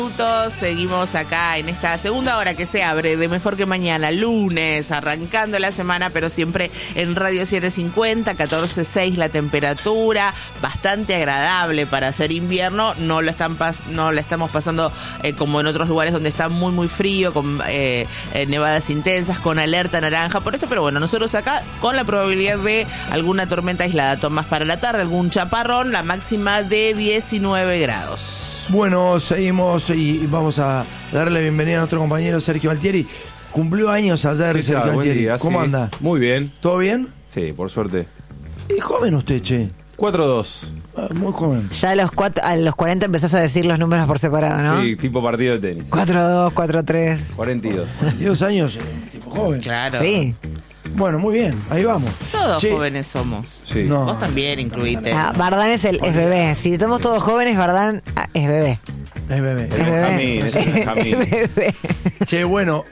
Seguimos acá en esta segunda hora que se abre de Mejor que Mañana, lunes, arrancando la semana, pero siempre en Radio 750, 14.6 la temperatura, bastante agradable para hacer invierno. No la estamos pasando como en otros lugares donde está muy muy frío, con nevadas intensas, con alerta naranja por esto, pero bueno, nosotros acá con la probabilidad de alguna tormenta aislada, tomas para la tarde, algún chaparrón, la máxima de 19 grados. Bueno, seguimos y vamos a darle la bienvenida a nuestro compañero Sergio Altieri. Cumplió años ayer, Sergio Altieri. ¿Cómo anda? Muy bien. ¿Todo bien? Sí, por suerte. Es joven usted, che. 4-2. Muy joven. Ya a los 40 empezás a decir los números por separado, ¿no? Sí, tipo partido de tenis. 4-2, 4-3. 42. 42 años, tipo joven. Claro. Sí. Bueno, muy bien, ahí vamos. Todos jóvenes somos. Sí. No. Vos también incluiste. Bardán es bebé. Si somos todos jóvenes, Bardán es bebé. Es bebé. Es Benjamín. Bebé. Che, bueno,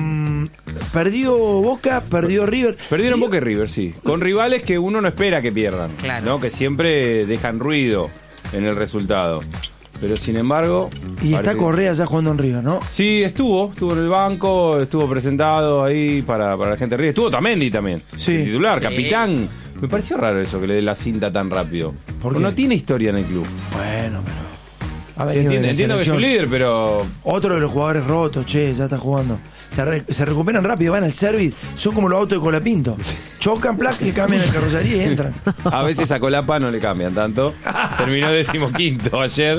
perdió Boca, perdió River. Perdieron Boca y River, sí. Con rivales que uno no espera que pierdan. Claro. ¿No? Que siempre dejan ruido en el resultado. Pero sin embargo... Y está Correa ya jugando en River, ¿no? Sí, estuvo en el banco, estuvo presentado ahí para la gente de River. Estuvo Otamendi también, Sí. el titular, Sí. capitán. Me pareció raro eso, que le dé la cinta tan rápido. ¿Por qué? No tiene historia en el club. Bueno, pero ha venido de la Entiendo que es su selección. líder, pero... Otro de los jugadores rotos, che, ya está jugando. Se recuperan rápido, van al service. Son como los autos de Colapinto. Chocan, placa, le cambian el carrocería y entran. A veces a Colapa no le cambian tanto. Terminó 15º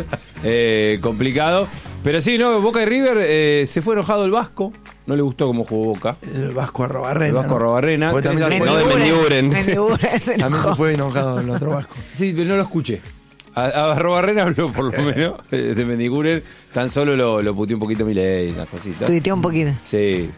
ayer. Complicado. Pero sí, no, Boca y River se fue enojado el Vasco. No le gustó cómo jugó Boca. El Vasco Arrobarrena. El Vasco ¿no? Arrobarrena. Porque también se fue, No, de Mendiguren. Mendiguren se también enojó. se fue enojado el otro Vasco. Sí, pero no lo escuché. A Arrobarrena habló por lo menos de Mendiguren. Tan solo lo puteó un poquito Milei, unas cositas. Tuiteó un poquito. Sí.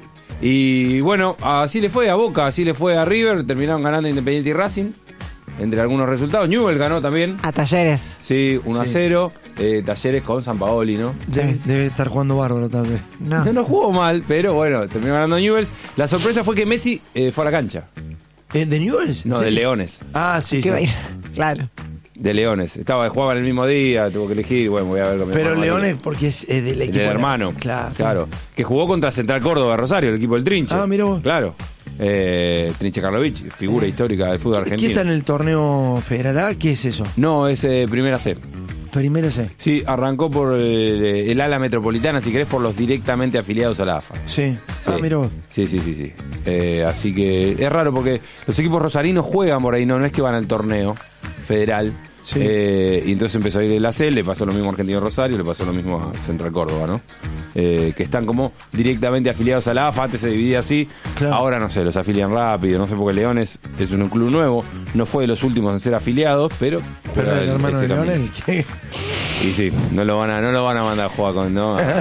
Y bueno, así le fue a Boca, así le fue a River. Terminaron ganando Independiente y Racing. Entre algunos resultados. Newell ganó también. A Talleres. Sí, 1-0. Talleres con Sampaoli, ¿no? Debe estar jugando bárbaro, tal vez. No jugó mal, pero bueno, terminó ganando Newell's. La sorpresa fue que Messi fue a la cancha. ¿De Newell's? No, ¿Sí? de Leones. Ah, sí, ¿Qué sí. va a ir? Claro. De Leones. Jugaban el mismo día, tuvo que elegir. Bueno, voy a ver con mi Pero hermano. Leones, porque es del equipo. El hermano. Claro. Que jugó contra Central Córdoba Rosario, el equipo del Trinche. Ah, mirá vos. Claro. Trinche Karlovich, figura histórica del fútbol argentino. ¿Quién está en el torneo federal A? ¿Qué es eso? No, es Primera C. Primera C. Sí, arrancó por el ala metropolitana, si querés, por los directamente afiliados a la AFA. Sí. Sí. Ah, mirá vos. Sí. Así que es raro porque los equipos rosarinos juegan por ahí, no es que van al torneo federal. Sí. Y entonces empezó a ir el AC, le pasó lo mismo a Argentino Rosario, le pasó lo mismo a Central Córdoba, ¿no? Que están como directamente afiliados a la AFA, antes se dividía así, Claro. ahora no sé, los afilian rápido, no sé, porque Leones es un club nuevo, no fue de los últimos en ser afiliados, pero El hermano de ese camino. Leonel. ¿Qué? Y sí, no lo van a mandar a jugar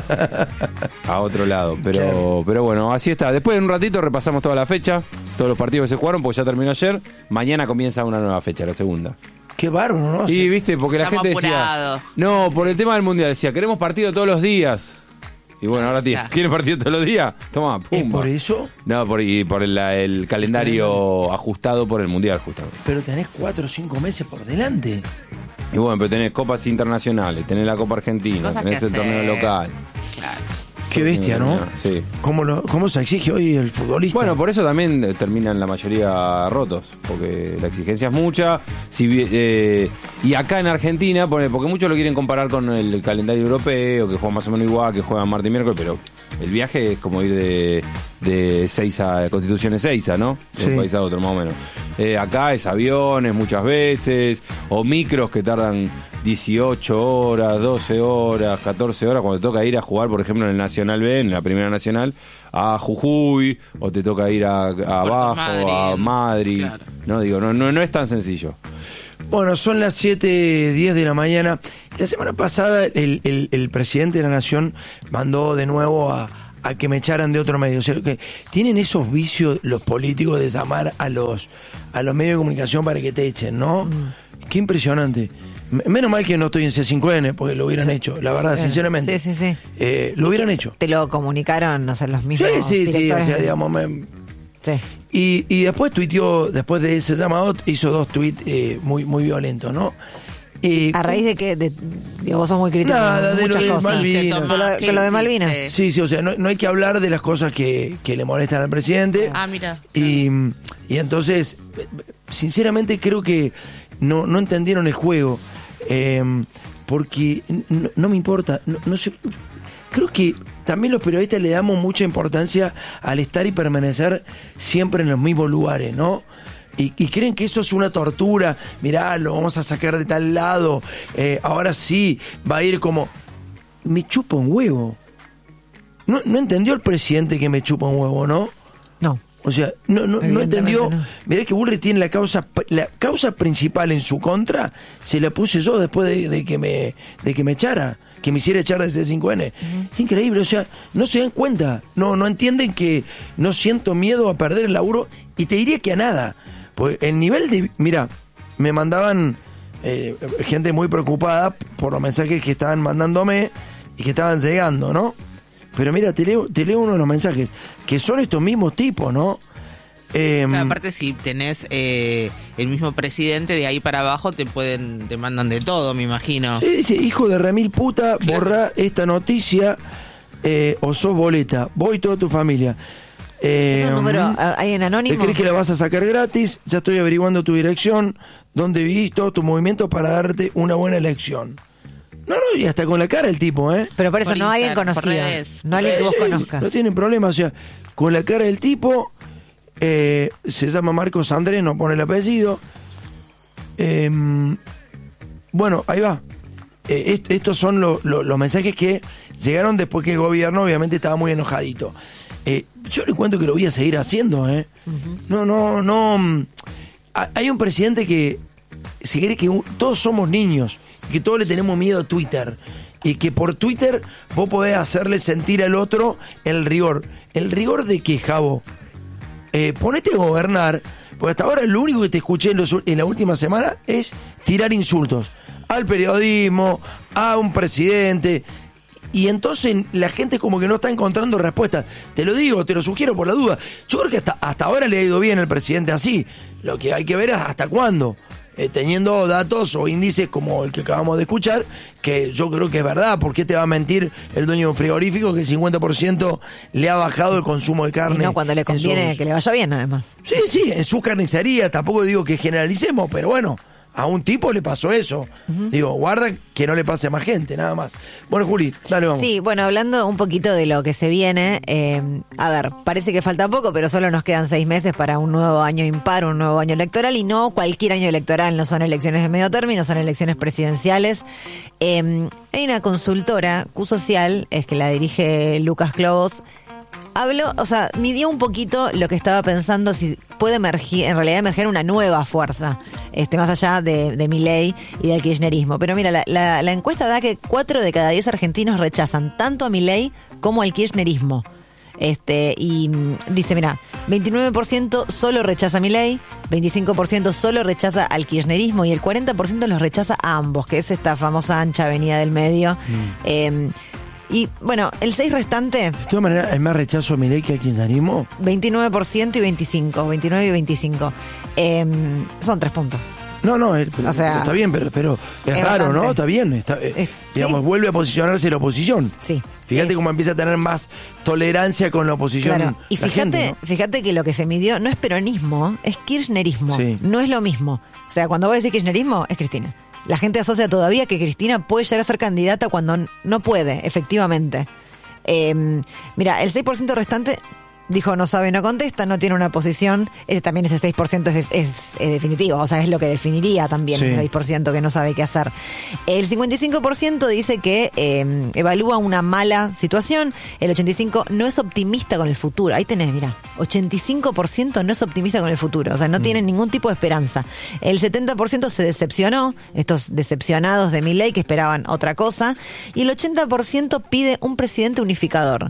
a otro lado. Pero bueno, así está. Después en un ratito repasamos toda la fecha, todos los partidos que se jugaron, porque ya terminó ayer. Mañana comienza una nueva fecha, la segunda. Qué bárbaro, ¿no? Y viste, porque la Estamos gente decía... apurados. No, por el tema del Mundial, decía, queremos partido todos los días. Y bueno, ahora ¿quieren partido todos los días? Toma, ¿Es pumba. por eso? No, por el calendario ajustado por el Mundial, justamente. Pero tenés 4 o 5 meses por delante. Y bueno, pero tenés copas internacionales, tenés la Copa Argentina, Cosas tenés que el torneo hacer. local. Claro. Qué bestia, ¿no? Sí. ¿Cómo se exige hoy el futbolista? Bueno, por eso también terminan la mayoría rotos, porque la exigencia es mucha. Y acá en Argentina, porque muchos lo quieren comparar con el calendario europeo, que juegan más o menos igual, que juegan martes y miércoles, pero el viaje es como ir de Seiza, de Constitución Ezeiza, ¿no? De Sí. un país a otro, más o menos. Acá es aviones muchas veces, o micros que tardan 18 horas, 12 horas, 14 horas, cuando te toca ir a jugar, por ejemplo, en el Nacional B, en la Primera Nacional, a Jujuy, o te toca ir a abajo, a Madrid. Claro. No, digo, no es tan sencillo. Bueno, son las 7:10 de la mañana. La semana pasada el presidente de la Nación mandó de nuevo a que me echaran de otro medio. O sea, que tienen esos vicios los políticos de llamar a los medios de comunicación para que te echen, ¿no? Qué impresionante. Menos mal que no estoy en C5N, porque lo hubieran hecho, la verdad, sinceramente. Sí. Lo hubieran hecho. Te lo comunicaron, no sé, los mismos. Sí, o directores. sea, digamos... Sí. Y después tuiteó, después de ese llamado, hizo 2 tweets muy violentos, ¿no? ¿A raíz de qué? Digo, vos sos muy crítico. Nada, de lo muchas de cosas. Malvinas. Con lo de Malvinas. Sí, o sea, no hay que hablar de las cosas que le molestan al presidente. Mira. Y entonces, sinceramente creo que no entendieron el juego. Porque no me importa. No sé. Creo que también los periodistas le damos mucha importancia al estar y permanecer siempre en los mismos lugares, ¿no? Y creen que eso es una tortura. Mirá, lo vamos a sacar de tal lado. Ahora sí, va a ir como... Me chupa un huevo. No entendió el presidente que me chupa un huevo, ¿no? No. O sea, no entendió. No. Mirá que Bullrich tiene la causa principal en su contra. Se la puse yo después de que me echara. Que me hiciera echar de C5N. Es increíble, o sea, no se dan cuenta. No entienden que no siento miedo a perder el laburo. Y te diría que a nada. Pues el nivel de... Mira, me mandaban gente muy preocupada por los mensajes que estaban mandándome y que estaban llegando, ¿no? Pero mira, te leo uno de los mensajes, que son estos mismos tipos, ¿no? Aparte, si tenés el mismo presidente, de ahí para abajo te mandan de todo, me imagino. Dice, hijo de remil puta, claro. Borrá esta noticia o sos boleta. Vos y toda tu familia. ¿Es un número ahí en anónimo? ¿Crees que la vas a sacar gratis? Ya estoy averiguando tu dirección, dónde vivís, todos tus movimientos para darte una buena elección. No, y hasta con la cara el tipo, ¿eh? Pero por eso no alguien conocido, no alguien que vos conozcas. No tienen problema, o sea, con la cara del tipo, se llama Marcos Andrés, no pone el apellido. Bueno, ahí va. Estos son los mensajes que llegaron después que el gobierno obviamente estaba muy enojadito. Yo le cuento que lo voy a seguir haciendo, ¿eh? Uh-huh. No. Hay un presidente que se cree que todos somos niños, que todos le tenemos miedo a Twitter, y que por Twitter vos podés hacerle sentir al otro el rigor. ¿El rigor de qué, Javo? Ponete a gobernar, porque hasta ahora lo único que te escuché en la última semana es tirar insultos al periodismo, a un presidente, y entonces la gente como que no está encontrando respuestas. Te lo digo, te lo sugiero por la duda. Yo creo que hasta ahora le ha ido bien al presidente así. Lo que hay que ver es hasta cuándo. Teniendo datos o índices como el que acabamos de escuchar, que yo creo que es verdad. ¿Por qué te va a mentir el dueño de un frigorífico que el 50% le ha bajado el consumo de carne? Y no, cuando le conviene que le vaya bien, además. Sí, en su carnicería. Tampoco digo que generalicemos, pero bueno, a un tipo le pasó eso. Uh-huh. Digo, guarda que no le pase a más gente, nada más. Bueno, Juli, dale, vamos. Sí, bueno, hablando un poquito de lo que se viene, a ver, parece que falta poco, pero solo nos quedan 6 meses para un nuevo año impar, un nuevo año electoral, y no cualquier año electoral, no son elecciones de medio término, son elecciones presidenciales. Hay una consultora, Q-Social, es que la dirige Lucas Clobos, midió un poquito lo que estaba pensando, si puede emerger una nueva fuerza, más allá de Milei y del kirchnerismo. Pero mira, la encuesta da que 4 de cada 10 argentinos rechazan tanto a Milei como al kirchnerismo. Y dice, mira, 29% solo rechaza a Milei, 25% solo rechaza al kirchnerismo y el 40% los rechaza a ambos, que es esta famosa ancha avenida del medio. Y bueno, el 6 restante... De todas maneras, ¿es más rechazo a Milei que al kirchnerismo? 29% y 29 y 25. Son 3 puntos. No, o sea, está bien, pero es raro, ¿no? Está bien. Digamos, ¿sí? Vuelve a posicionarse la oposición. Sí. Fíjate cómo empieza a tener más tolerancia con la oposición. Claro. Y fíjate que lo que se midió no es peronismo, es kirchnerismo. Sí. No es lo mismo. O sea, cuando vos decís kirchnerismo, es Cristina. La gente asocia todavía que Cristina puede llegar a ser candidata cuando no puede, efectivamente. Mira, el 6% restante dijo no sabe, no contesta, no tiene una posición. También ese 6% es definitivo, o sea, es lo que definiría también, sí. El 6% que no sabe qué hacer. El 55% dice que evalúa una mala situación. El 85% no es optimista con el futuro. Ahí tenés, mira, 85% no es optimista con el futuro, o sea, no tiene ningún tipo de esperanza. El 70% se decepcionó, estos decepcionados de Milei que esperaban otra cosa. Y el 80% pide un presidente unificador.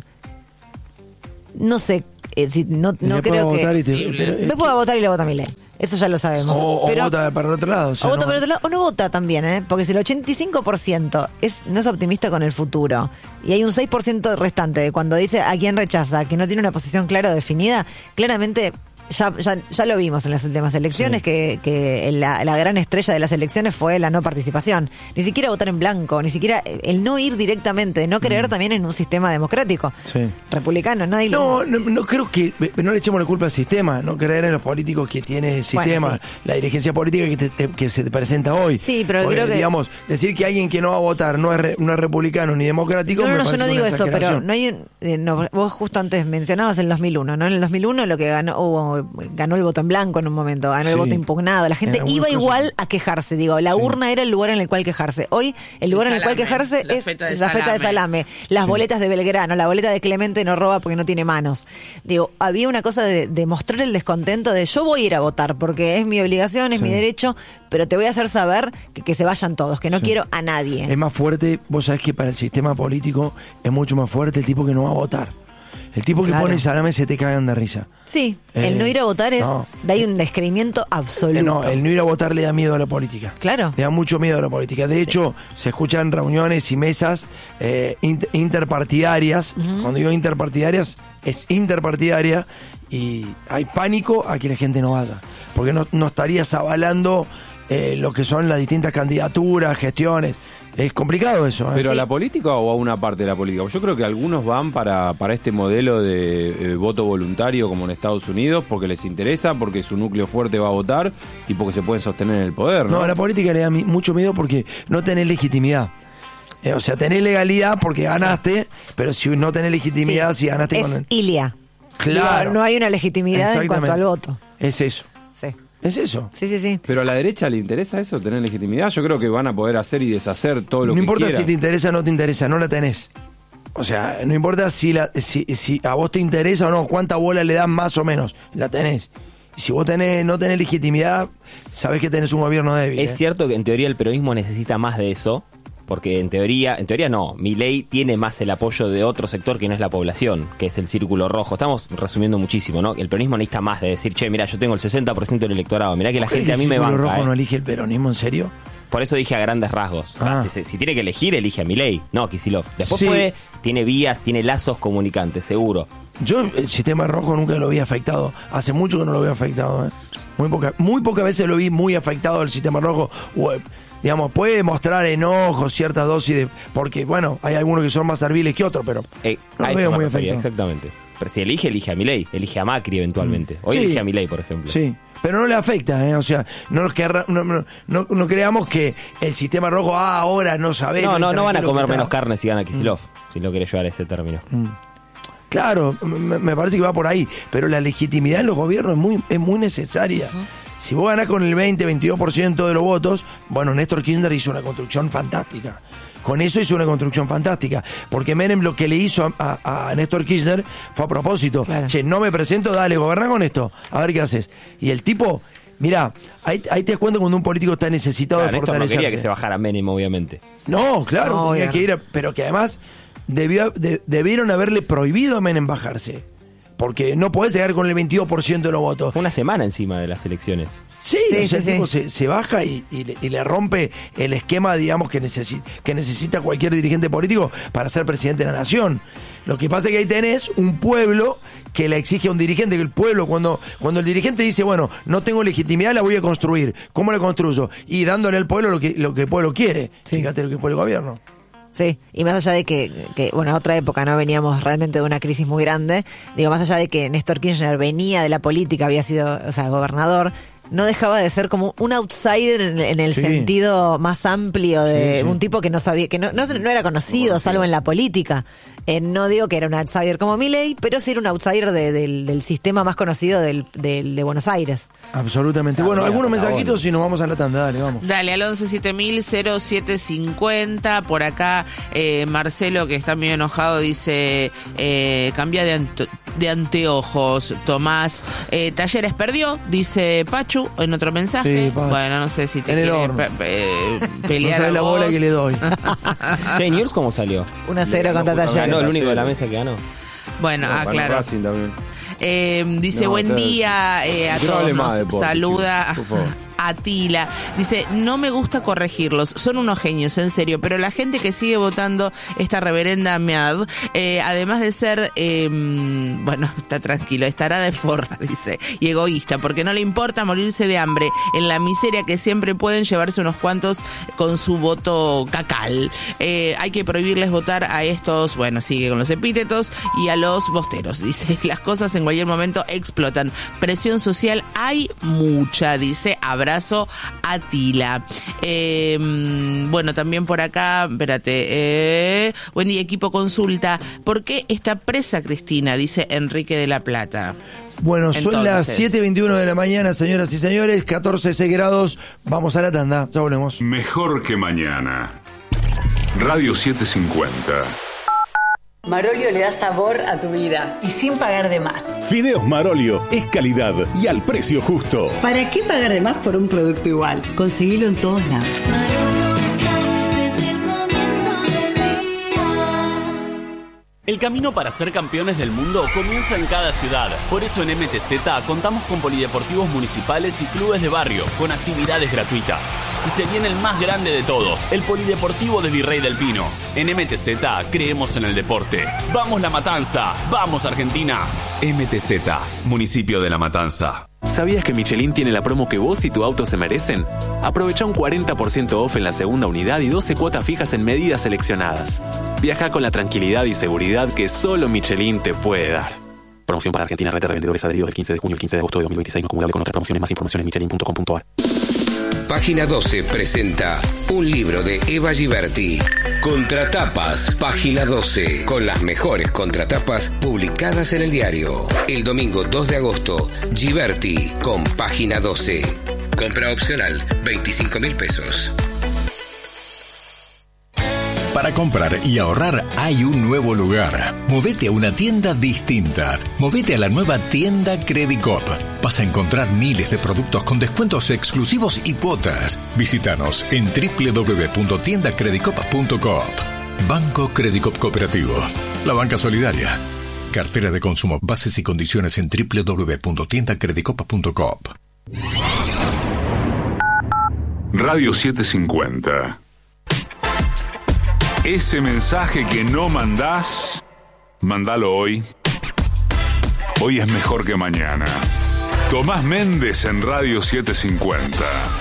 No sé, no creo que... No puedo votar y le vota a Milei. Eso ya lo sabemos. O vota para el otro lado. O vota para el otro lado, o no vota también, porque si el 85% no es optimista con el futuro, y hay un 6% restante de cuando dice a quién rechaza, que no tiene una posición clara o definida, claramente ya lo vimos en las últimas elecciones, que la gran estrella de las elecciones fue la no participación. Ni siquiera votar en blanco, ni siquiera el no ir directamente, no creer también en un sistema democrático. Republicano, nadie no creo que, no le echemos la culpa al sistema, no creer en los políticos que tiene el sistema, Bueno, la dirigencia política que se te presenta hoy. Sí, pero porque, creo que... digamos, decir que alguien que no va a votar no es republicano ni democrático, No, me yo parece no digo una eso, pero exageración. no hay vos justo antes mencionabas el 2001, ¿no? En el 2001 lo que ganó el voto en blanco en un momento, ganó el Sí. voto impugnado. La gente En algunos iba casos. igual a quejarse, digo, la urna era el lugar en el cual quejarse. Hoy el lugar en el cual salame, quejarse la es feta de la feta de salame, las boletas de Belgrano, la boleta de Clemente no roba porque no tiene manos. Digo, había una cosa de mostrar el descontento de yo voy a ir a votar porque es mi obligación, es mi derecho, pero te voy a hacer saber que se vayan todos, que no quiero a nadie. Es más fuerte, vos sabés que para el sistema político es mucho más fuerte el tipo que no va a votar. El tipo que Claro. pone el salame se te cagan de risa. Sí, el no ir a votar hay un descreimiento absoluto. No, el no ir a votar le da miedo a la política. Claro. Le da mucho miedo a la política. De hecho, se escuchan reuniones y mesas interpartidarias. Cuando digo interpartidarias, es interpartidaria y hay pánico a que la gente no vaya. Porque no estarías avalando lo que son las distintas candidaturas, gestiones. Es complicado eso. ¿Pero Sí. a la política o a una parte de la política? Yo creo que algunos van para este modelo de voto voluntario como en Estados Unidos porque les interesa, porque su núcleo fuerte va a votar y porque se pueden sostener en el poder, ¿no? No, a la política le da mucho miedo porque no tenés legitimidad. O sea, tenés legalidad porque ganaste, pero si no tenés legitimidad, si ganaste es Ilia. Claro. Digo, no hay una legitimidad en cuanto al Exactamente. voto. Es eso. Sí. Es eso. Sí. ¿Pero a la derecha le interesa eso, tener legitimidad? Yo creo que van a poder hacer y deshacer todo lo No que importa quieran. si te interesa o no te interesa, no la tenés. O sea, no importa si a vos te interesa o no, cuánta bola le das más o menos, la tenés. Y si vos no tenés legitimidad, sabés que tenés un gobierno débil. Es cierto que en teoría el peronismo necesita más de eso, porque en teoría no, Milei tiene más el apoyo de otro sector que no es la población, que es el círculo rojo. Estamos resumiendo muchísimo, ¿no? El peronismo necesita más de decir, che, mira, yo tengo el 60% del electorado, mirá que la gente a mí me ¿El banca. Círculo Rojo no elige el peronismo, en serio? Por eso dije a grandes rasgos. Ah. Si tiene que elegir, elige a Milei, no a Kicillof. Después Sí. tiene vías, tiene lazos comunicantes, seguro. Yo el sistema rojo nunca lo vi afectado. Hace mucho que no lo veo afectado. Muy pocas veces lo vi muy afectado el sistema rojo. Digamos, puede mostrar enojo, ciertas dosis porque, bueno, hay algunos que son más serviles que otros, pero no a lo eso veo me muy refería, afectado. exactamente. Pero si elige a Milei, elige a Macri eventualmente. Hoy Sí. elige a Milei, por ejemplo. Sí, pero no le afecta, o sea, no creamos que el sistema rojo, ahora no sabemos. No van a comer menos carne si gana Kicillof, si lo querés llevar a ese término. Claro, me parece que va por ahí, pero la legitimidad en los gobiernos es muy necesaria. Si vos ganás con el 20-22% de los votos, bueno, Néstor Kirchner hizo una construcción fantástica. Con eso hizo una construcción fantástica. Porque Menem lo que le hizo a Néstor Kirchner fue a propósito. Claro. Che, no me presento, dale, goberná con esto. A ver qué haces. Y el tipo, mirá, ahí te das cuenta cuando un político está necesitado Claro, de Néstor no fortalecerse. quería que se bajara Menem, obviamente. No, claro, No, tenía obvio, que ir, pero que además debieron haberle prohibido a Menem bajarse. Porque no podés llegar con el 22% de los votos. Fue una semana encima de las elecciones. Sí, Sí, o sea, sí, el tipo sí. se baja y le rompe el esquema, digamos, que necesita cualquier dirigente político para ser presidente de la nación. Lo que pasa es que ahí tenés un pueblo que le exige a un dirigente, que el pueblo, cuando el dirigente dice, bueno, no tengo legitimidad, la voy a construir. ¿Cómo la construyo? Y dándole al pueblo lo que el pueblo quiere. Sí. Fíjate lo que fue el gobierno. Sí, y más allá de que, bueno, otra época no veníamos realmente de una crisis muy grande, digo, más allá de que Néstor Kirchner venía de la política, había sido, gobernador, no dejaba de ser como un outsider en el Sí. sentido más amplio de Sí. un tipo que no sabía, que no era conocido, salvo en la política. No digo que era un outsider como Milei, pero sí era un outsider del sistema más conocido de Buenos Aires. Absolutamente. Bueno, mira, algunos por favor. mensajitos y nos vamos a la tanda, dale, vamos. Dale, al 11700750. Por acá, Marcelo, que está medio enojado, dice: cambia de anteojos, Tomás. Talleres perdió, dice Pachu en otro mensaje. Sí, Pachu. Bueno, no sé si te En el quiere horno. No pelear sabés a la vos. bola que le doy. Che, News, ¿cómo salió? 1-0 contra ganó Talleres. Ganó el único de la mesa que ganó. Bueno, Ganó claro. Racing también. Dice No, buen entonces, día a que no hable todos. más de Nos deporte, saluda. chicos, por favor. Atila. Dice, no me gusta corregirlos, son unos genios, en serio, pero la gente que sigue votando esta reverenda mierda, además de ser, bueno, está tranquilo, estará de forra, dice, y egoísta, porque no le importa morirse de hambre en la miseria que siempre pueden llevarse unos cuantos con su voto cacal. Hay que prohibirles votar a estos, bueno, sigue con los epítetos, y a los bosteros, dice, las cosas en cualquier momento explotan. Presión social hay mucha, dice, abrazo Atila. Bueno, también por acá, espérate, buen día, equipo consulta, ¿por qué está presa Cristina? Dice Enrique de la Plata. Bueno, son Entonces, las 7:21 de la mañana, señoras y señores, 14,6 grados, vamos a la tanda, ya volvemos. Mejor que mañana. Radio 750. Marolio le da sabor a tu vida y sin pagar de más. Fideos Marolio es calidad y al precio justo. ¿Para qué pagar de más por un producto igual? Conseguilo en todos lados. El camino para ser campeones del mundo comienza en cada ciudad. Por eso en MTZ contamos con polideportivos municipales y clubes de barrio, con actividades gratuitas. Y se viene el más grande de todos, el Polideportivo de Virrey del Pino. En MTZ creemos en el deporte. ¡Vamos La Matanza! ¡Vamos Argentina! MTZ, Municipio de La Matanza. ¿Sabías que Michelin tiene la promo que vos y tu auto se merecen? Aprovecha un 40% off en la segunda unidad y 12 cuotas fijas en medidas seleccionadas. Viaja con la tranquilidad y seguridad que solo Michelin te puede dar. Promoción para Argentina, red de revendedores adheridos del 15 de junio al 15 de agosto de 2026, no acumulable con otras promociones. Más información en michelin.com.ar. Página 12 presenta un libro de Eva Giberti. Contratapas, página 12, con las mejores contratapas publicadas en el diario. El domingo 2 de agosto, Giberti con página 12. Compra opcional, 25.000 pesos. Para comprar y ahorrar hay un nuevo lugar. Movete a una tienda distinta. Movete a la nueva tienda Credicop. Vas a encontrar miles de productos con descuentos exclusivos y cuotas. Visítanos en www.tiendacredicop.coop. Banco Credicop Cooperativo. La banca solidaria. Cartera de consumo. Bases y condiciones en www.tiendacredicop.coop. Radio 750. Ese mensaje que no mandás, mandalo hoy. Hoy es mejor que mañana. Tomás Méndez en Radio 750.